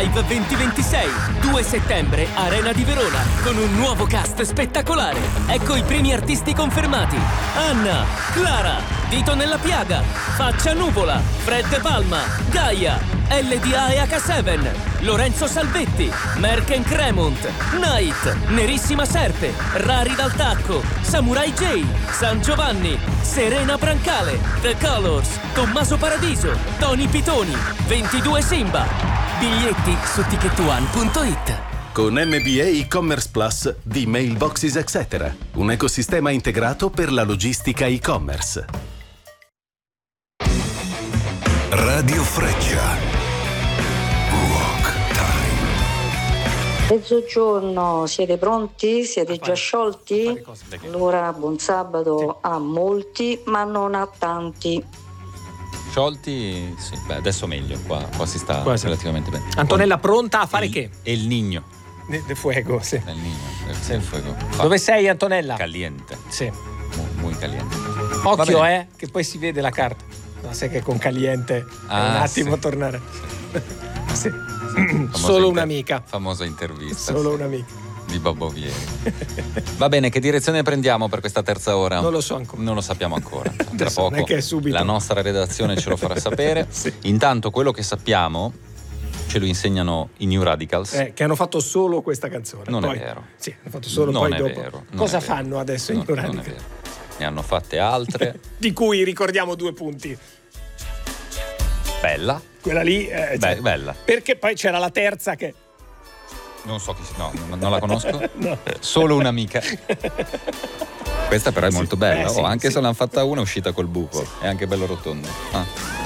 Live 2026, 2 settembre, Arena di Verona, con un nuovo cast spettacolare. Ecco i primi artisti confermati: Anna, Clara, Dito nella piaga, Faccia Nuvola, Fred De Palma, Gaia, LDA e H7, Lorenzo Salvetti, Merken Cremont, Night, Nerissima Serpe, Rari dal Tacco, Samurai J, San Giovanni, Serena Brancale, The Colors, Tommaso Paradiso, Tony Pitoni, 22 Simba. Biglietti su ticketone.it. Con MBA e-commerce Plus di Mailboxes etc. Un ecosistema integrato per la logistica e-commerce. Radio Freccia. Rock Time. Mezzogiorno, siete pronti? Siete già sciolti? Allora, buon sabato a molti, ma non a tanti. Sciolti, sì. Beh, adesso meglio, qua si sta relativamente bene. Antonella pronta a fare che? E il Niño. De fuego, sì. El Niño, il fuego. Dove sei, Antonella? Caliente. Sì. Muy caliente. Occhio, che poi si vede la carta. No, sai che con caliente è un attimo tornare. Sì. Solo un'amica. Famosa intervista. Solo un'amica. Di Babbo Vieri. Va bene, che direzione prendiamo per questa terza ora? Non lo so ancora. Non lo sappiamo ancora. Tra poco non è che è subito. La nostra redazione ce lo farà sapere. Sì. Intanto quello che sappiamo ce lo insegnano i New Radicals. Che hanno fatto solo questa canzone. Non poi, è vero. Sì, hanno fatto solo non poi è dopo. Vero, cosa è vero. fanno adesso i New Radicals? Non è vero. Ne hanno fatte altre. Di cui ricordiamo 2 punti. Bella. Quella lì bella. Perché poi c'era la terza che non so chi non la conosco. No. Solo un'amica. Questa però è molto bella, sì, anche sì. se l'hanno fatta una è uscita col buco, è anche bello rotondo.